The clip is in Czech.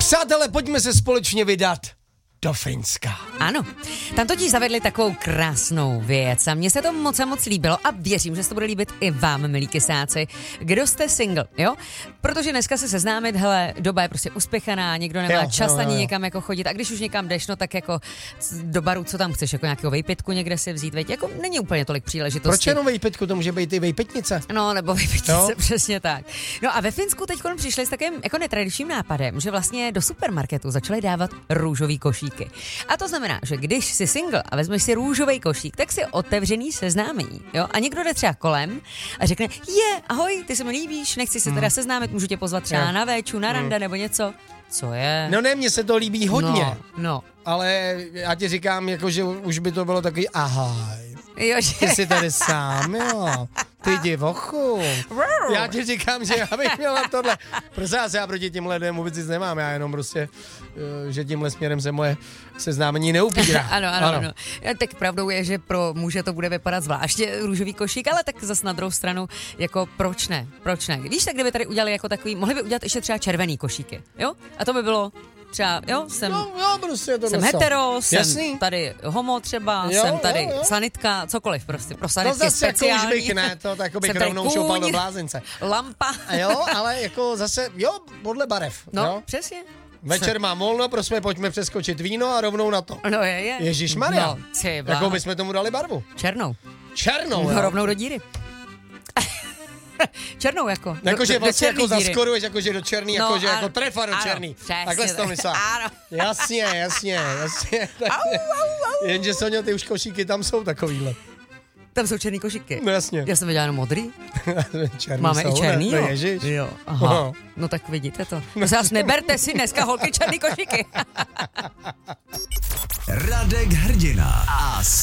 Přátelé, pojďme se společně vydat do Finska. Ano, tam totiž zavedli takovou krásnou věc a mně se to moc a moc líbilo a věřím, že se to bude líbit i vám, milí kysáci. Kdo jste single, jo? Protože dneska se seznámit, hele, doba je prostě uspěchaná, nikdo nemá čas ani někam jako chodit a když už někam jdeš, no tak jako do baru, co tam chceš, jako nějakého vejpitku někde si vzít, veď, jako není úplně tolik příležitostí. Proč jenom vejpitku, to může být i vejpitnice? No, nebo vejpitnice, přesně tak. No a ve Finsku teď přišli s takovým jako netradičním nápadem, že vlastně do supermarketu začali dávat růžový košíky. A to znamená, že když jsi single a vezmeš si růžový košík, tak si otevřený seznámení, jo? A někdo jde třeba kolem a řekne, ahoj, ty se mi líbíš, nechci se teda seznámit, můžu tě pozvat třeba na véču, na rande nebo něco. Co je? No ne, mně se to líbí hodně. No. Ale já ti říkám, jako, že už by to bylo takový ahaj. Jo, že... Ty jsi tady sám, jo. Ty divochu. Já ti říkám, že já bych měla tohle. Prostě já proti těmhle lidem vůbec nic nemám, já jenom prostě, že tímhle směrem se moje seznámení neupírá. Ano. Tak pravdou je, že pro muže to bude vypadat zvláště růžový košík, ale tak zas na druhou stranu, jako proč ne? Víš, tak kdyby tady udělali jako takový, mohli by udělat ještě třeba červený košíky, jo? A to by bylo třeba, jo, jsem hetero, jsem tady homo třeba, jsem tady sanitka, cokoliv prostě, pro sanitky speciální. No zase jako už bych ne, to tak bych rovnou šoupal do blázince. Lampa. Jo, ale jako zase, podle barev. No, jo? přesně. Večer mám volno, prosím, pojďme přeskočit víno a rovnou na to. No je. Ježišmarja. No, jakou bychom tomu dali barvu? Černou, jo? Rovnou do díry. Černou jako. Jakože vlastně jako zaskoruješ, jakože do černý, no, jakože jako trefa do černý. Takhle jsi to myslel. Jasně. Jenže Sonio, ty už košíky tam jsou takovýhle. Tam jsou černý košíky. No jasně. Já jsem viděla jenom modrý. Černý máme jsou, i černý, ne? Ježiš. Jo, aha. No tak vidíte to. Zas neberte si dneska holky černý košíky. Radek Hrdina a